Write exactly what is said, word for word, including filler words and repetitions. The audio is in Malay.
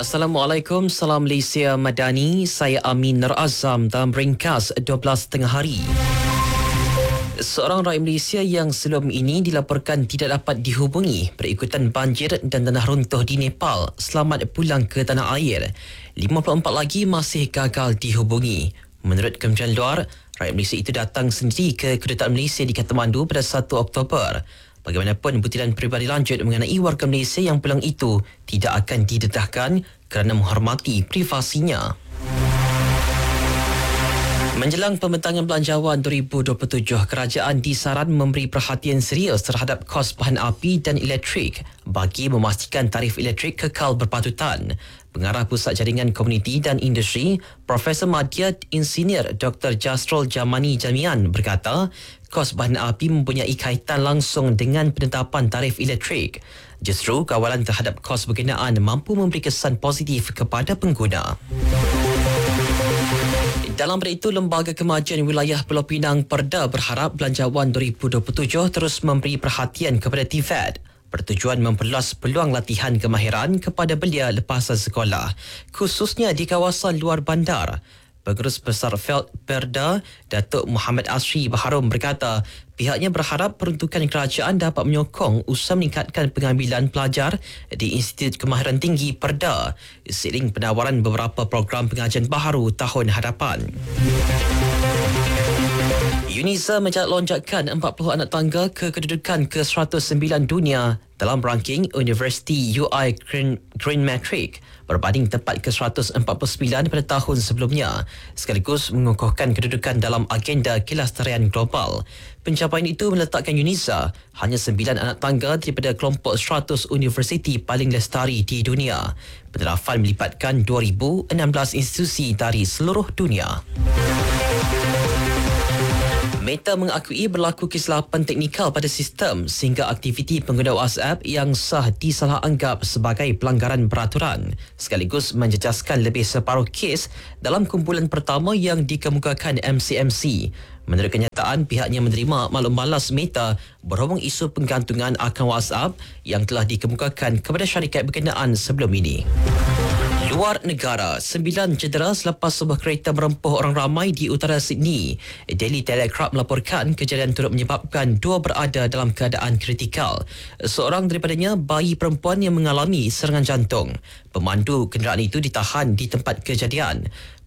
Assalamualaikum, salam Malaysia Madani. Saya Amin Nur Azam dalam ringkas dua belas tengah hari. Seorang rakyat Malaysia yang sebelum ini dilaporkan tidak dapat dihubungi berikutan banjir dan tanah runtuh di Nepal selamat pulang ke tanah air. lima puluh empat lagi masih gagal dihubungi. Menurut Kementerian Luar, rakyat Malaysia itu datang sendiri ke Kedutaan Malaysia di Kathmandu pada satu Oktober. Bagaimanapun, butiran peribadi lanjut mengenai warga Malaysia yang pulang itu tidak akan didedahkan kerana menghormati privasinya. Menjelang pembentangan belanjawan dua ribu dua puluh tujuh, kerajaan disaran memberi perhatian serius terhadap kos bahan api dan elektrik bagi memastikan tarif elektrik kekal berpatutan. Pengarah Pusat Jaringan Komuniti dan Industri, Profesor Madya Insinyur Doktor Jasrul Jamani Jamian berkata, kos bahan api mempunyai kaitan langsung dengan penetapan tarif elektrik. Justru kawalan terhadap kos berkenaan mampu memberi kesan positif kepada pengguna. Dalam pada itu, Lembaga Kemajuan Wilayah Pulau Pinang Perda berharap belanjawan dua ribu dua puluh tujuh terus memberi perhatian kepada T V E D bertujuan memperluas peluang latihan kemahiran kepada belia lepasan sekolah, khususnya di kawasan luar bandar. Pengurus Besar Felt Perda, Datuk Muhammad Asri Baharom berkata, pihaknya berharap peruntukan kerajaan dapat menyokong usaha meningkatkan pengambilan pelajar di Institut Kemahiran Tinggi Perda seiring penawaran beberapa program pengajian baharu tahun hadapan. UNISA mencatat lonjakan empat puluh anak tangga ke kedudukan ke seratus sembilan dunia dalam ranking University U I Green, Green Metric berbanding tempat ke seratus empat puluh sembilan pada tahun sebelumnya, sekaligus mengukuhkan kedudukan dalam agenda kelestarian global. Pencapaian itu meletakkan UNISA hanya sembilan anak tangga daripada kelompok seratus universiti paling lestari di dunia. Penerapan melibatkan dua ribu enam belas institusi dari seluruh dunia. Meta mengakui berlaku kesilapan teknikal pada sistem sehingga aktiviti pengguna WhatsApp yang sah disalah anggap sebagai pelanggaran peraturan, sekaligus menjejaskan lebih separuh kes dalam kumpulan pertama yang dikemukakan M C M C. Menurut kenyataan, pihaknya menerima maklum balas Meta berhubung isu penggantungan akaun WhatsApp yang telah dikemukakan kepada syarikat berkenaan sebelum ini. Luar negara, sembilan cedera selepas sebuah kereta merempuh orang ramai di utara Sydney. Daily Telegraph melaporkan kejadian turut menyebabkan dua berada dalam keadaan kritikal. Seorang daripadanya bayi perempuan yang mengalami serangan jantung. Pemandu kenderaan itu ditahan di tempat kejadian.